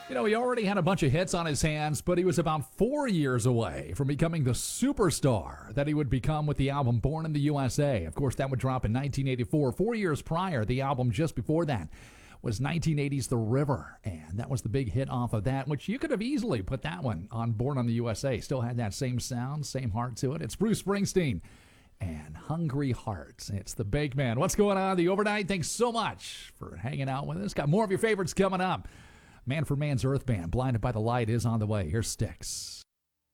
He already had a bunch of hits on his hands, but he was about 4 years away from becoming the superstar that he would become with the album Born in the USA. Of course, that would drop in 1984. 4 years prior, the album just before that was 1980's The River, and that was the big hit off of that, which you could have easily put that one on Born on the USA. Still had that same sound, same heart to it. It's Bruce Springsteen and Hungry Hearts. It's the Big Man. What's going on the overnight? Thanks so much for hanging out with us. Got more of your favorites coming up. Man for Man's Earth Band, Blinded by the Light, is on the way. Here's Styx.